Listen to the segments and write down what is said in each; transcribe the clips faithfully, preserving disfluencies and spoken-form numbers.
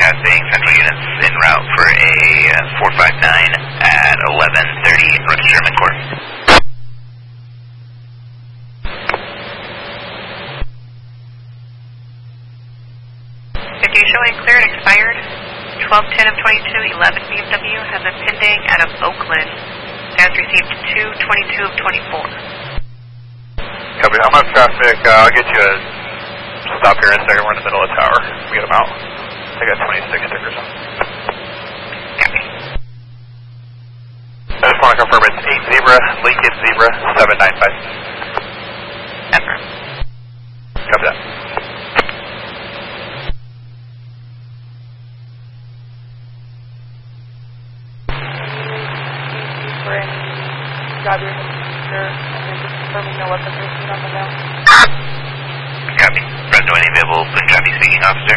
passing central units en route for a uh, four five nine at eleven thirty North Sherman Court. fifty showing clear and expired. twelve ten of twenty-two, eleven B M W has a pending out of Oakland. Has received two twenty-two of twenty-four. Copy. I'm on traffic. Uh, I'll get you a stop here in a second. We're in the middle of the tower. We get them out. I got twenty-six stickers on. Copy. I just want to confirm it's eight Zebra, Lincoln Zebra, seven nine five. Affirm. Copy that. Got your sure, and then just confirming no weapons are seen on the ground. Copy. Fresno, any available Punjabi speaking officer?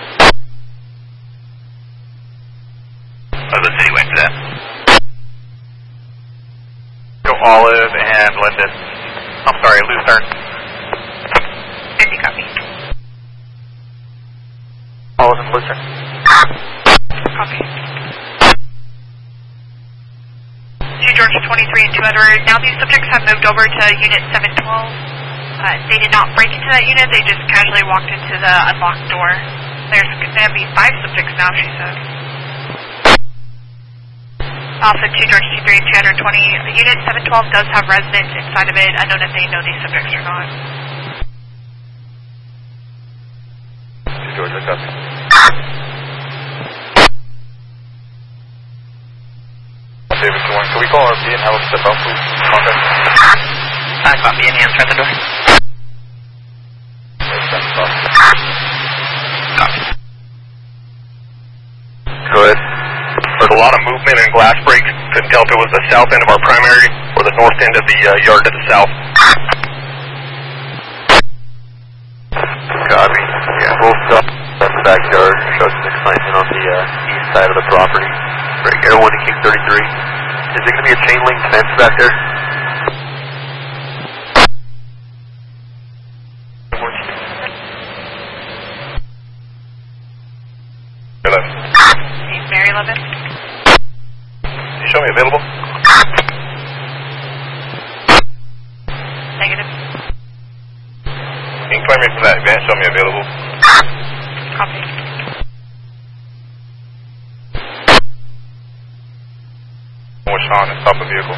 I'll go citywide for that. Go Olive and Linden. I'm sorry, Lucerne. fifty copy. Olive and Lucerne. Copy. two George twenty-three and two Edward. Now these subjects have moved over to Unit seven twelve. Uh, they did not break into that unit, they just casually walked into the unlocked door. There's going to be five subjects now, she said. Also, two George two three and two twenty. Unit seven twelve does have residents inside of it. I know that they know these subjects or not. two George, I got you. David, can we call our B and have them step out, please? Contact. I copy. Any hands front the door? Copy. Good. There's a lot of movement and glass breaks. Couldn't tell if it was the south end of our primary or the north end of the uh, yard to the south. Copy. Yeah, we'll stop in the backyard. Show some excitement on the uh, east side of the property. Break Air one to King thirty-three. Is there going to be a chain link fence back there? eleven. Mary eleven. Can you show me available? Negative. Can you claim me from that event? Show me available. Copy. With Sean and stop the vehicle.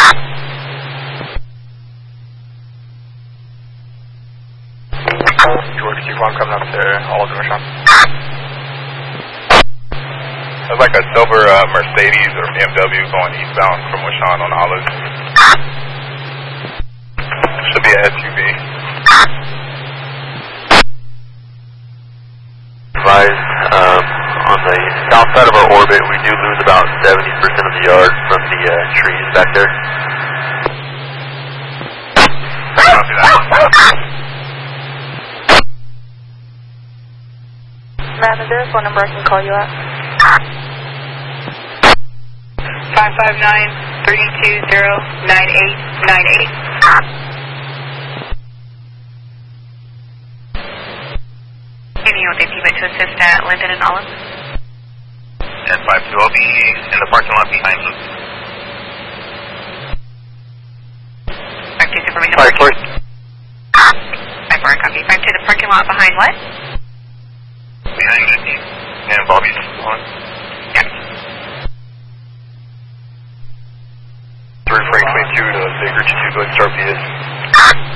George, keep on coming up there. All of them are Sean. There's like a silver uh, Mercedes or B M W going eastbound from Washawn on Olive. Should be a S U V. Advise, um, on the south side of our orbit, we do lose about seventy percent of the yard from the uh, trees back there. Copy that. Ma'am, is there a phone number I can call you at? five five nine, three two zero, nine eight nine eight. Any O D P to assist at Linden and Olive? At five two, I'll be in the parking lot behind Luke. five two, confirming the parking lot. five four, copy. five two, the parking lot behind what? Behind Luke and Bobby's on. Yeah. three Frank twenty-two to Baker two, go ahead and start P S.